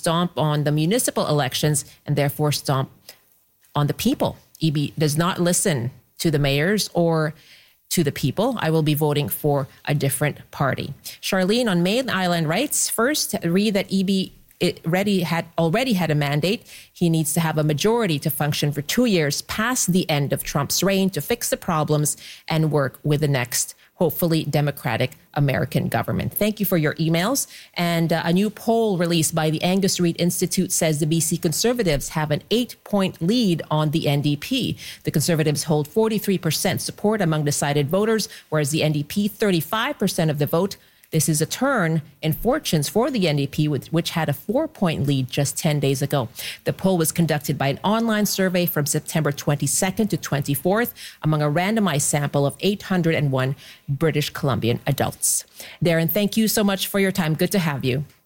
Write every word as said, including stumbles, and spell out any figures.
stomp on the municipal elections and therefore stomp on the people. E B does not listen to the mayors or to the people. I will be voting for a different party. Charlene on Main Island writes, first, read that E B it ready had already had a mandate. He needs to have a majority to function for two years past the end of Trump's reign to fix the problems and work with the next, hopefully democratic American government. Thank you for your emails. And uh, a new poll released by the Angus Reid Institute says the B C Conservatives have an eight-point lead on the N D P. The Conservatives hold forty-three percent support among decided voters, whereas the N D P, thirty-five percent of the vote. This is a turn in fortunes for the N D P, which had a four-point lead just ten days ago. The poll was conducted by an online survey from September twenty-second to twenty-fourth among a randomized sample of eight hundred one British Columbian adults. Darren, thank you so much for your time. Good to have you.